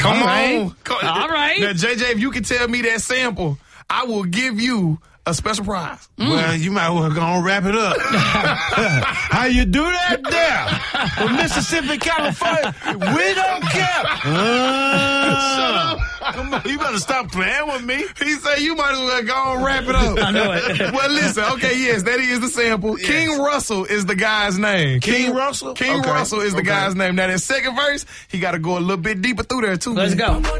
Come on. All right. Now, JJ, if you can tell me that sample, I will give you a special prize. Well, you might want to go and wrap it up. How you do that there? From Mississippi, California, we don't care. Shut up. Come on, you better stop playing with me. He said you might as well go and wrap it up. I know it. Well, listen, okay, yes, that is the sample. Yes. King Russell is the guy's name. King Russell? King Russell is the guy's name. Now, that second verse, he got to go a little bit deeper through there, too. Let's go.